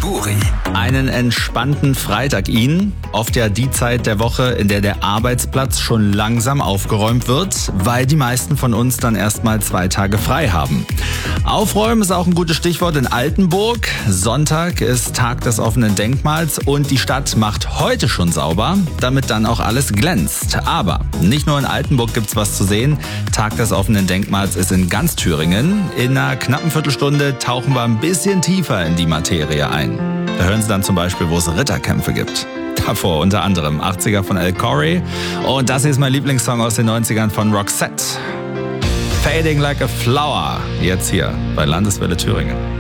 Buri. Einen entspannten Freitag Ihnen. Oft ja die Zeit der Woche, in der der Arbeitsplatz schon langsam aufgeräumt wird, weil die meisten von uns dann erstmal 2 Tage frei haben. Aufräumen ist auch ein gutes Stichwort in Altenburg. Sonntag ist Tag des offenen Denkmals und die Stadt macht heute schon sauber, damit dann auch alles glänzt. Aber nicht nur in Altenburg gibt's was zu sehen. Tag des offenen Denkmals ist in ganz Thüringen. In einer knappen Viertelstunde tauchen wir ein bisschen tiefer in die Materie ein. Da hören Sie dann zum Beispiel, wo es Ritterkämpfe gibt. Davor unter anderem 80er von Al Corey. Und das hier ist mein Lieblingssong aus den 90ern von Roxette. Fading Like a Flower. Jetzt hier bei Landeswelle Thüringen.